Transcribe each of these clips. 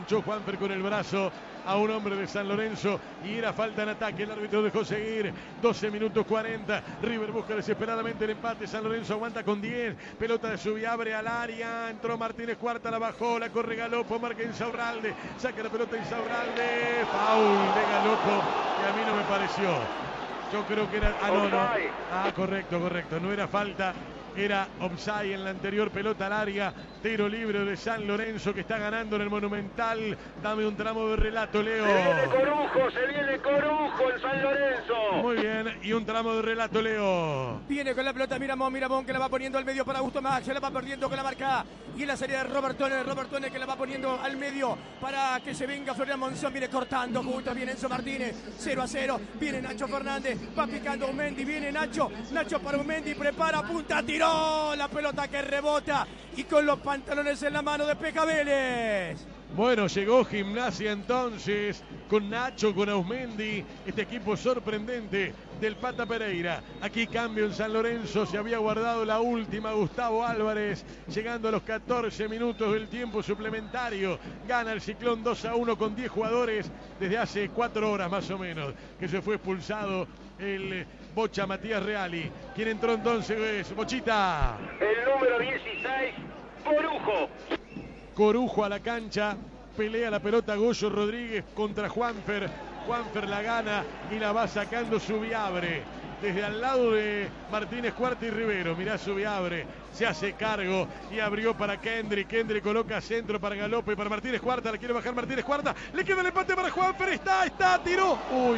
enganchó Juanfer con el brazo a un hombre de San Lorenzo y era falta en ataque. El árbitro dejó seguir. 12 minutos 40. River busca desesperadamente el empate. San Lorenzo aguanta con 10. Pelota de Subiabre al área. Entró Martínez Cuarta, la bajó, la corre Galopo, marca Insaurralde. Saca la pelota Insaurralde. Foul de Galopo, que a mí no me pareció. Yo creo que era... correcto. No era falta. Era offside en la anterior pelota al área. Tiro libre de San Lorenzo que está ganando en el Monumental. Dame un tramo de relato, Leo. Se viene Corujo en San Lorenzo. Muy bien, y un tramo de relato, Leo. Viene con la pelota Miramón que la va poniendo al medio para Augusto Max. Se la va perdiendo con la marca. Y en la salida de Robertone que la va poniendo al medio para que se venga Florian Monzón. Viene cortando justo, viene Enzo Martínez. 0-0. Viene Nacho Fernández. Va picando Aumendi. Viene Nacho para Aumendi. Prepara, punta, tiró. La pelota que rebota y con los pantalones en la mano despeja Vélez. Bueno, llegó Gimnasia entonces con Nacho, con Aumendi, este equipo sorprendente del Pata Pereira. Aquí cambio en San Lorenzo, se había guardado la última Gustavo Álvarez, llegando a los 14 minutos del tiempo suplementario. Gana el Ciclón 2-1 con 10 jugadores desde hace 4 horas más o menos, que se fue expulsado el Bocha Matías Reali. ¿Quién entró entonces, Bochita? El número 16, Corujo. Corujo a la cancha, pelea la pelota Goyo Rodríguez contra Juanfer. Juanfer la gana y la va sacando Subiabre. Desde al lado de Martínez Cuarta y Rivero. Mirá Subiabre, se hace cargo y abrió para Kendry. Kendry coloca centro para Galope, para Martínez Cuarta. La quiere bajar Martínez Cuarta. Le queda el empate para Juanfer. Está, tiró. Uy,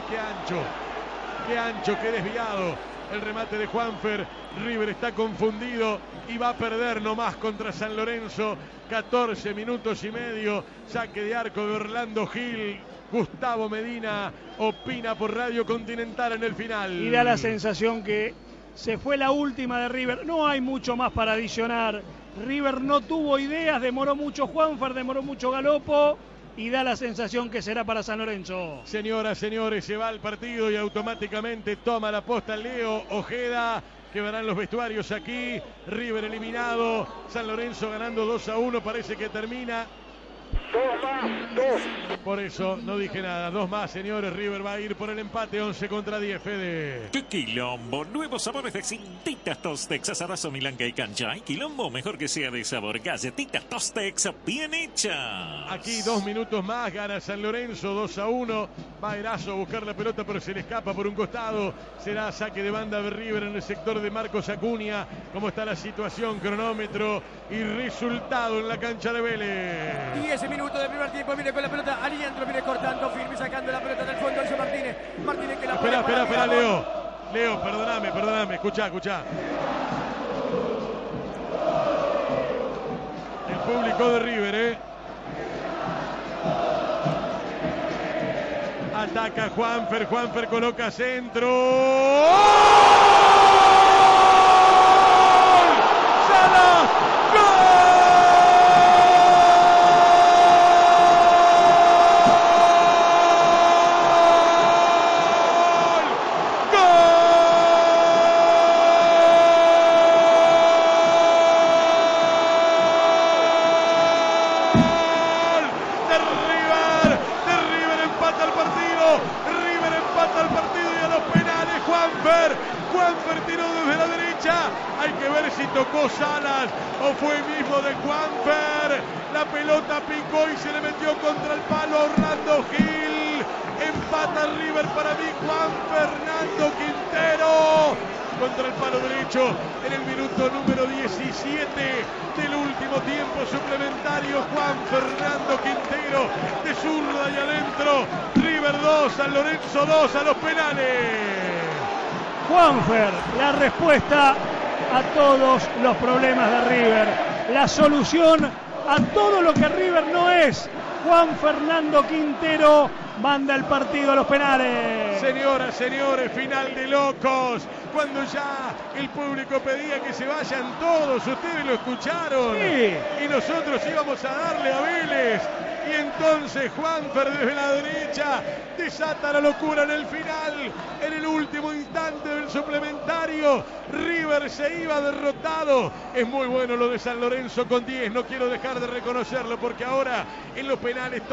qué ancho, qué desviado. El remate de Juanfer. River está confundido y va a perder nomás contra San Lorenzo. 14 minutos y medio. Saque de arco de Orlando Gil. Gustavo Medina opina por Radio Continental en el final. Y da la sensación que se fue la última de River. No hay mucho más para adicionar. River no tuvo ideas, demoró mucho Juanfer, demoró mucho Galopo. Y da la sensación que será para San Lorenzo. Señoras, señores, se va al partido y automáticamente toma la posta Leo Ojeda. Que verán los vestuarios aquí. River eliminado. San Lorenzo ganando 2-1. Parece que termina. 2. Por eso no dije nada. 2 más, señores. River va a ir por el empate. 11-10, Fede. ¡Qué quilombo! Nuevos sabores de Galletitas Tostex, asadazo, milanga y cancha. Hay quilombo mejor que sea de sabor. Galletitas Tostex, bien hecha. Aquí 2 minutos más. Gana San Lorenzo 2-1. Va Erazo a buscar la pelota, pero se le escapa por un costado. Será saque de banda de River en el sector de Marcos Acuña. ¿Cómo está la situación? Cronómetro y resultado en la cancha de Vélez. 10 minutos del primer tiempo, viene con la pelota Aliendro, viene cortando firme, sacando la pelota del fondo Enzo Martínez. Martínez que la pone. Espera, Leo, perdóname, escuchá. El público de River, Ataca Juanfer coloca centro. ¡Oh! ¡Sala! ¡Gol! Juanfer tiró desde la derecha. Hay que ver si tocó Salas o fue mismo de Juanfer. La pelota picó y se le metió contra el palo Orlando Gil. Empata River para mí. Juan Fernando Quintero contra el palo derecho en el minuto número 17 del último tiempo suplementario. Juan Fernando Quintero de zurda y adentro. River 2, San Lorenzo 2 a los penales. Juanfer, la respuesta a todos los problemas de River, la solución a todo lo que River no es. Juan Fernando Quintero manda el partido a los penales. Señoras, señores, final de locos. Cuando ya el público pedía que se vayan todos, ustedes lo escucharon. Sí. Y nosotros íbamos a darle a Vélez. Y entonces Juanfer desde la derecha desata la locura en el final, en el último instante del suplementario. River se iba derrotado. Es muy bueno lo de San Lorenzo con 10. No quiero dejar de reconocerlo porque ahora en los penales